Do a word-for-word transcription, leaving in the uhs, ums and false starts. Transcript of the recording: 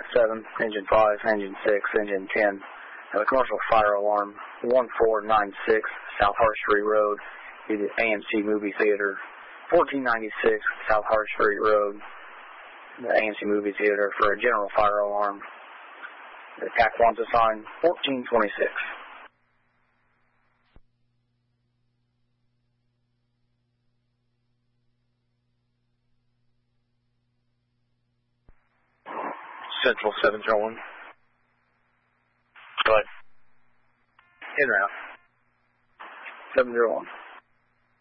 seven, engine five, engine six, engine ten. Uh, commercial fire alarm one four nine six, South Hardesty Road, the A M C Movie Theater. fourteen ninety-six, South Hardesty Road, the A M C Movie Theater for a general fire alarm. The C A C wants a sign fourteen twenty-six. Central seven zero one. Go ahead. En route. seven zero one.